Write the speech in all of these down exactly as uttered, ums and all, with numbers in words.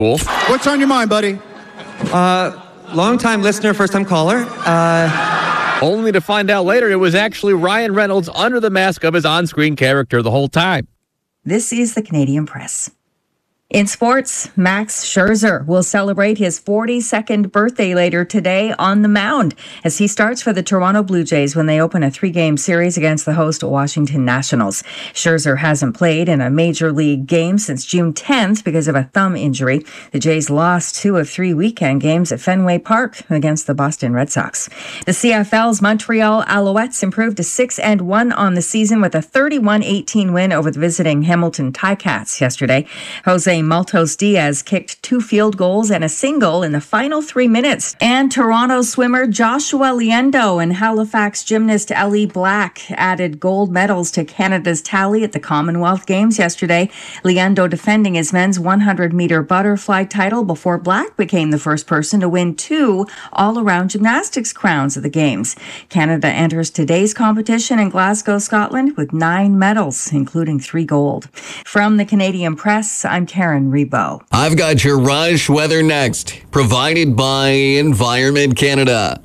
Cool. What's on your mind, buddy? Uh, long-time listener, first-time caller. Uh, Only to find out later it was actually Ryan Reynolds under the mask of his on-screen character the whole time. This is the Canadian Press. In sports, Max Scherzer will celebrate his forty-second birthday later today on the mound as he starts for the Toronto Blue Jays when they open a three-game series against the host Washington Nationals. Scherzer hasn't played in a major league game since June tenth because of a thumb injury. The Jays lost two of three weekend games at Fenway Park against the Boston Red Sox. The C F L's Montreal Alouettes improved to six and one on the season with a thirty-one eighteen win over the visiting Hamilton Ticats yesterday. Jose Maltos Diaz kicked two field goals and a single in the final three minutes. And Toronto swimmer Joshua Liendo and Halifax gymnast Ellie Black added gold medals to Canada's tally at the Commonwealth Games yesterday. Liendo defending his men's one hundred meter butterfly title before Black became the first person to win two all-around gymnastics crowns at the Games. Canada enters today's competition in Glasgow, Scotland with nine medals, including three gold. From the Canadian Press, I'm Karen Rebo. I've got your Rush weather next, provided by Environment Canada.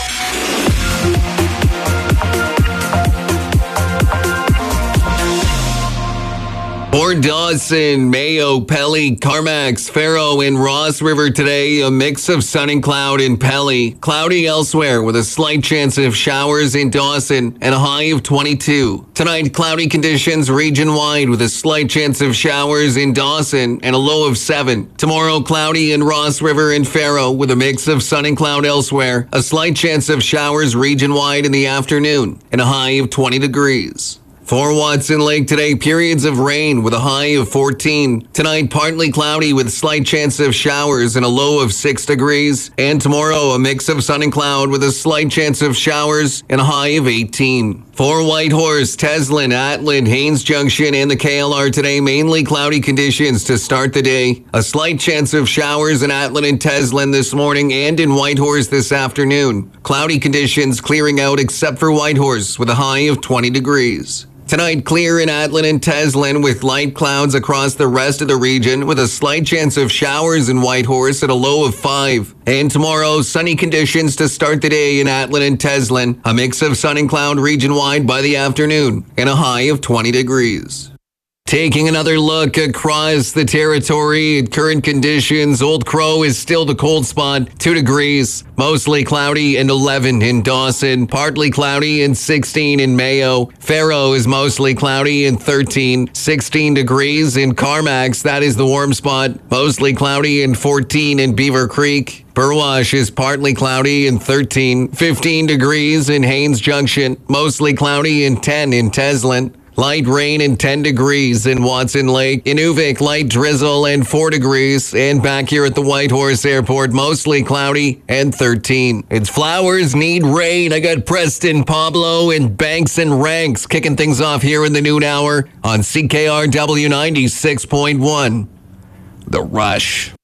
For Dawson, Mayo, Pelly, Carmax, Faro, and Ross River today, a mix of sun and cloud in Pelly. Cloudy elsewhere with a slight chance of showers in Dawson and a high of twenty-two. Tonight, cloudy conditions region-wide with a slight chance of showers in Dawson and a low of seven. Tomorrow, cloudy in Ross River and Faro with a mix of sun and cloud elsewhere. A slight chance of showers region-wide in the afternoon and a high of twenty degrees. For Watson Lake today, periods of rain with a high of fourteen. Tonight, partly cloudy with slight chance of showers and a low of six degrees. And tomorrow, a mix of sun and cloud with a slight chance of showers and a high of eighteen. For Whitehorse, Teslin, Atlin, Haines Junction, and the K L R today, mainly cloudy conditions to start the day. A slight chance of showers in Atlin and Teslin this morning and in Whitehorse this afternoon. Cloudy conditions clearing out except for Whitehorse with a high of twenty degrees. Tonight, clear in Atlin and Teslin with light clouds across the rest of the region with a slight chance of showers in Whitehorse at a low of five. And tomorrow, sunny conditions to start the day in Atlin and Teslin. A mix of sun and cloud region-wide by the afternoon and a high of twenty degrees. Taking another look across the territory at current conditions, Old Crow is still the cold spot, two degrees, mostly cloudy and eleven in Dawson, partly cloudy and sixteen in Mayo. Faro is mostly cloudy and thirteen, sixteen degrees in Carmax, that is the warm spot, mostly cloudy and fourteen in Beaver Creek. Burwash is partly cloudy and thirteen, fifteen degrees in Haines Junction, mostly cloudy and ten in Teslin. Light rain and ten degrees in Watson Lake. Inuvik, light drizzle and four degrees. And back here at the Whitehorse Airport, mostly cloudy and thirteen. It's Flowers Need Rain. I got Preston, Pablo, and Banks and Ranks kicking things off here in the noon hour on C K R W ninety-six point one. The Rush.